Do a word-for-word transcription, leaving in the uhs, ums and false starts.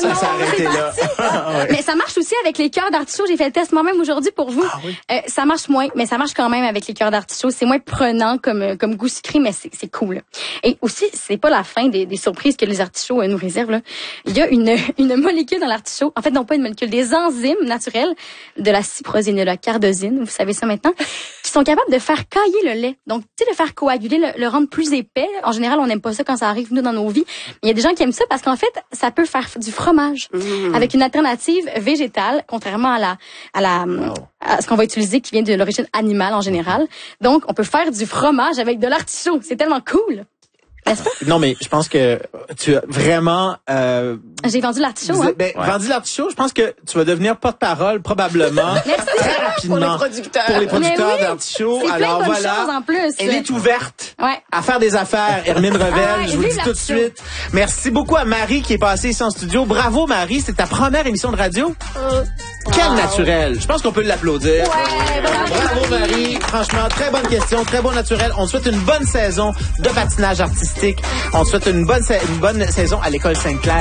ça non, s'est arrêté là. Ouais. Mais ça marche aussi avec les cœurs d'artichaut. J'ai fait le test moi-même aujourd'hui pour vous. Ah oui? Euh, ça marche moins, mais ça marche quand même avec les cœurs d'artichaut. C'est moins prenant comme comme goût sucré, mais c'est c'est cool. Et aussi, c'est pas la fin des, des surprises que les artichauts euh, nous réservent. Là. Il y a une une molécule dans l'artichaut. En fait, non pas une molécule, des enzymes naturelles de la cyprosine et de la cardosine. Vous savez ça maintenant, qui sont capables de faire cailler le lait. Donc, tu sais, de faire coaguler, le, le rendre plus épais. En général, on n'aime pas ça quand ça arrive nous dans nos vies. Mais il y a des gens qui aiment ça parce qu'en fait, ça peut faire du fromage mmh. avec une alternative végétale, contrairement à la à la wow. à ce qu'on va utiliser qui vient de l'origine animale en général. Donc, on peut faire du fromage avec de l'artichaut. C'est tellement cool. N'est-ce pas? Non, mais je pense que tu as vraiment... Euh, J'ai vendu l'artichaut, hein? Ben, ouais. vendu l'artichaut, je pense que tu vas devenir porte-parole probablement très rapidement. Pour les producteurs. Pour les producteurs oui, d'artichaut. C'est Alors plein de voilà, choses en plus. elle est ouverte ouais. à faire des affaires. Hermine Revel, ah, je vous le dis tout de suite. Merci beaucoup à Marie qui est passée ici en studio. Bravo Marie, c'est ta première émission de radio. Euh, Quel wow. naturel. Je pense qu'on peut l'applaudir. Ouais, bravo, bravo Marie. Franchement, très bonne question, très bon naturel. On te souhaite une bonne saison de patinage artistique. On te souhaite une bonne, sa- une bonne saison à l'école Sainte-Claire.